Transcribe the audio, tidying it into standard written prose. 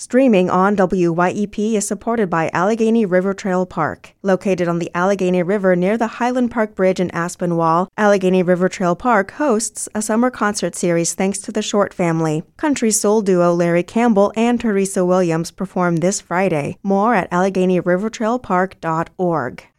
Streaming on WYEP is supported by Allegheny River Trail Park. Located on the Allegheny River near the Highland Park Bridge in Aspinwall, Allegheny River Trail Park hosts a summer concert series thanks to the Short family. Country soul duo Larry Campbell and Teresa Williams perform this Friday. More at AlleghenyRiverTrailPark.org.